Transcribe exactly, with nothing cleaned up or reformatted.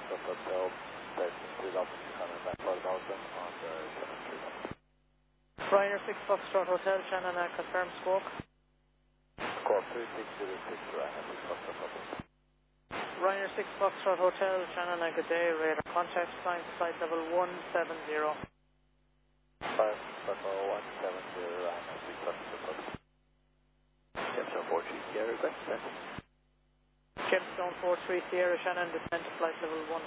Foxtrot Hotel, station three thousand six hundred nine four thousand on the Shannon three thousand. Ryanair six Foxtrot Hotel, Shannon, uh, confirm squawk. Squawk three six zero six, Ryanair six Foxtrot Hotel. Ryanair six Foxtrot Hotel, Shannon, uh, good day, radar contact, flying flight level one seven zero. five level one seven zero, Ryanair six Foxtrot Hotel. Gemstone four three Sierra, request descent. Gemstone four three Sierra, Shannon, descent to flight level one